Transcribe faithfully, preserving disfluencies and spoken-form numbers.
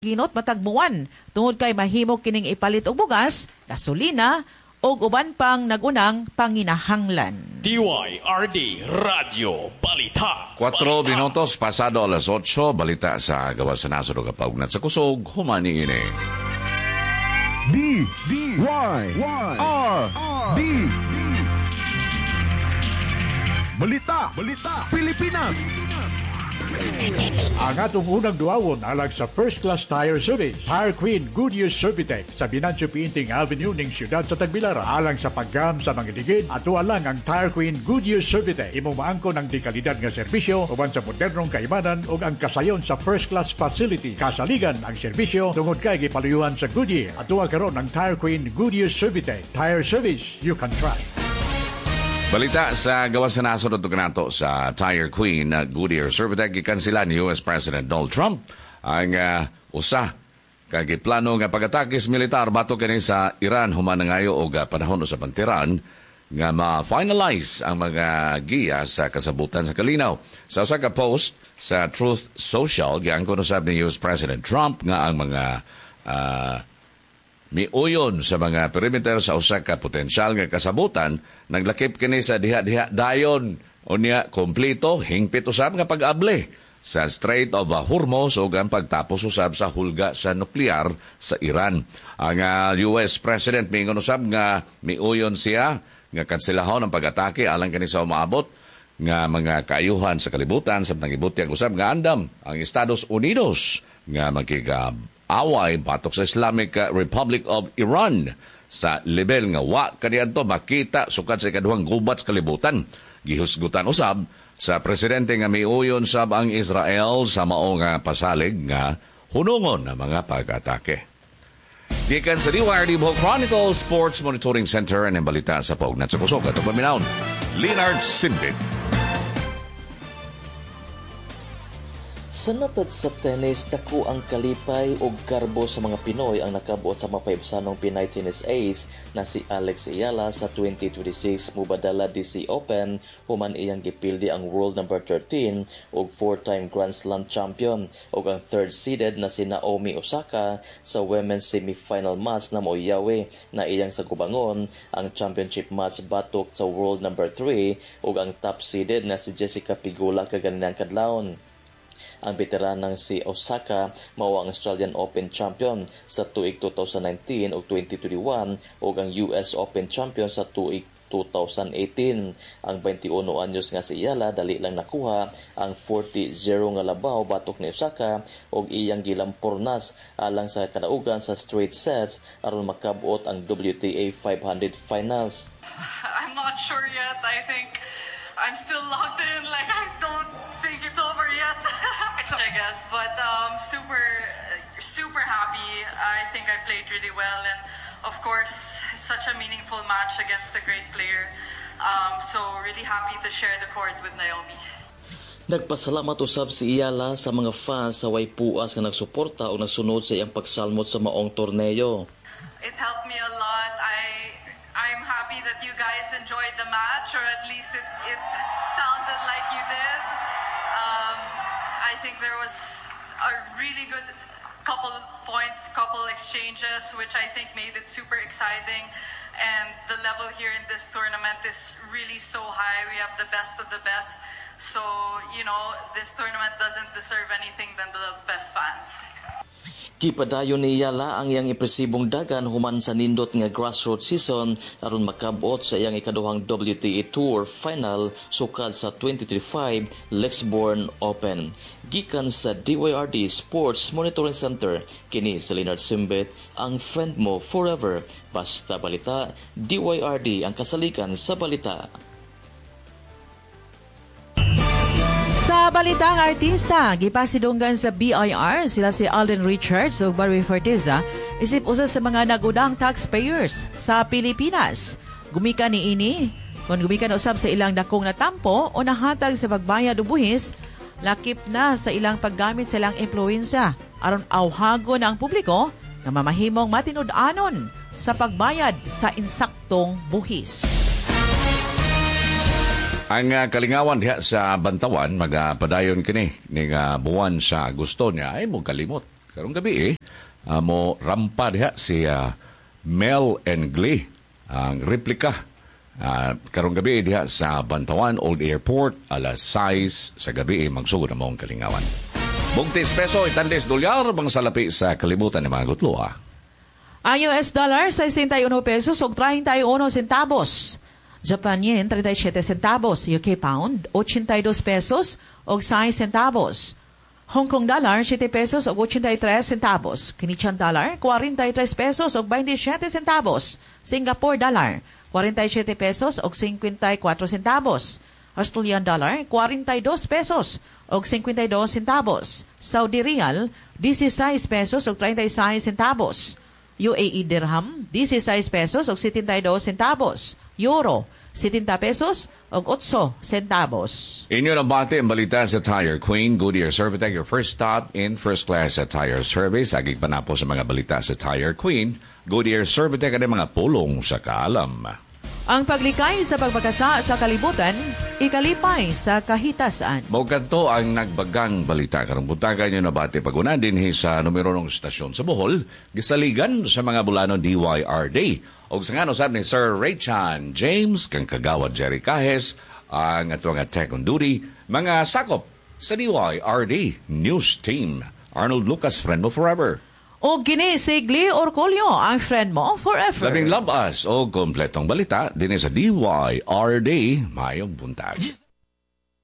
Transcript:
ginot matag buwan tungod kay mahimo kining ipalit og bugas, gasolina og uban pang nagunang panginahanglan. D Y R D Radio Balita. Cuatro minutos pasado alas otso, balita sa gawas sa nasod o kapaugnat sa kusog, humani ini. D D Y R D Balita Balita Pilipinas. Ang atong unang duawon alag sa First Class Tire Service, Tire Queen Goodyear Servitec sa Binancio Piinting Avenue ning siyudad sa Tagbilara. Alang sa paggam sa mga digid, ato alang ang Tire Queen Goodyear Servitec. Imo maangkon ang dekalidad nga serbisyo uban sa modernong kaibanan ug ang kasayon sa First Class Facility. Kasaligan ang serbisyo tungod kay gipaluyuhan sa Goodyear. Ato karon ang Tire Queen Goodyear Servitec. Tire service you can trust. Balita sa gawas sa nasod ito kanato sa Tire Queen uh, Goodyear Servitec, ikansila ni U S President Donald Trump ang uh, usa kay plano nga pag-atakis militar batok kini sa Iran human ngayo og uh, panahon sa pantiran nga ma-finalize ang mga giya sa kasabutan sa kalinaw. Sa usa ka post sa Truth Social, giangkon usab ni U S President Trump nga ang mga uh, miuyon sa mga perimeter sa usa ka potensyal nga kasabutan naglakip kini sa diha-diha dayon unya kompleto hingpit usab nga pag-able sa Strait of Hormuz ug ang pagtapos usab sa hulga sa nuklear sa Iran. Ang uh, U S President mingon usab nga miuyon siya nga kanselahon ang pag-atake alang kini sa umaabot nga mga kaayuhan sa kalibutan sa nangibutyag usab nga andam ang Estados Unidos nga magkiga away batok sa Islamic Republic of Iran sa level nga wa kaniadto makita sukad sa ikaduhang gubat sa kalibutan. Gihusgutan usab sa presidente nga miuyon sab ang Israel sa mao nga pasalig nga hunungon ang mga pag-atake. Gikan sa D Y R D Bohol Chronicle Sports Monitoring Center ang balita sa paugnat sa kusog at paminaon. Leonard Simbit. Sa natad sa tennis, dako ang kalipay o garbo sa mga Pinoy ang nakabuot sa mapaypsanong Pinay tennis ace na si Alex Ayala sa twenty twenty-six Mubadala D C Open human iyang gipildi ang world number thirteen o four-time Grand Slam champion o ang third seeded na si Naomi Osaka sa women's semifinal match na moiyawe na iyang sa gubangon ang championship match batok sa world number three o ang top seeded na si Jessica Pegula kaganinang kadlawon. Ang veteranang si Osaka mao ang Australian Open champion sa tuig twenty nineteen ug twenty twenty-one ug ang U S Open champion sa tuig twenty eighteen. Ang twenty-one anyos nga si Ayala dali lang nakuha ang forty zero nga labaw batok ni Osaka ug iyang gilampurnas alang sa kadaugan sa straight sets aron makabot ang W T A five hundred finals. I'm not sure yet. I think I'm still locked in. Like, I don't think it's over yet. I guess. But um, super, super happy. I think I played really well. And, of course, it's such a meaningful match against a great player. Um, so, really happy to share the court with Naomi. Nagpasalamat usab si Ayala sa mga fans sa way puas nga nagsuporta o nagsunod sa iyang pagsalmot sa maong torneo. It helped me a lot. I I'm happy that you guys enjoyed the match, or at least it, it sounded like you did. Um, I think there was a really good couple points, couple exchanges, which I think made it super exciting. And the level here in this tournament is really so high. We have the best of the best. So, you know, this tournament doesn't deserve anything than the best fans. Gipadayon ni Ayala ang iyang impresibong dagan human sa nindot nga grassroots season aron makabot sa iyang ikaduhang W T A Tour final sukad sa twenty twenty-five Lexborn Open. Gikan sa D Y R D Sports Monitoring Center, kini si Leonard Simbit, ang friend mo forever. Basta balita, D Y R D ang kasalikan sa balita. Sa balitang artista, gipasidunggan sa B I R sila si Alden Richards o Barry Forteza isip usa sa mga nagudang taxpayers sa Pilipinas. Gumikan ni ini, kung gumikan usab sa ilang dakong natampo o nahatag sa pagbayad o buhis, lakip na sa ilang paggamit sa ilang impluensya aron awhagon ang publiko na mamahimong matinud-anon sa pagbayad sa insaktong buhis. Ang uh, kalingawan diha sa Bantawan magapadayon kini ning uh, buwan sa Agosto niya ay mo kalimot karong gabi eh, uh, mo rampa diha si uh, Mel and Glee, ang replika. Uh, karong gabi diha sa Bantawan Old Airport, alas sais sa gabi eh, magsugod na mong kalingawan. Bugtis peso, itandes dolyar, bang salapi sa kalibutan ng mga gutlo ah. Ang U S dollar, sesenta y uno pesos o treinta y uno centavos. Japan yen, treinta y siete centavos. U K pound, ochenta y dos pesos o seis centavos. Hong Kong dollar, siete pesos o ochenta y tres centavos. Canadian dollar, cuarenta y tres pesos o veintisiete centavos. Singapore dollar, cuarenta y siete pesos o cincuenta y cuatro centavos. Australian dollar, cuarenta y dos pesos o cincuenta y dos centavos. Saudi Riyal, dieciséis pesos o treinta y seis centavos. U A E dirham, dieciséis pesos o setenta y dos centavos. Euro, setenta pesos o ocho centavos. Inyo na bate ang balita sa Tire Queen, Goodyear Servitec, your first stop in first class at tire service. Agig pa na po sa mga balita sa Tire Queen, Goodyear Servitec at mga pulong sa kaalam. Ang paglikay sa pagbagasa sa kalibutan, ikalipay sa kahitasan. Maugadto ang nagbagang balita karong buntagan nyo na bate paguna din sa numero ng stasyon sa Bohol, gisaligan sa mga bulano D Y R D. O sa nga usab ni Sir Ray Chan James, kang kagawad Jerry Cajes, ang ato nga tech on duty, mga sakop sa D Y R D News Team. Arnold Lucas, friend mo forever. O gini si Glee Orcolio, ang friend mo forever. Labing labas o kompletong balita din sa D Y R D mayong buntag.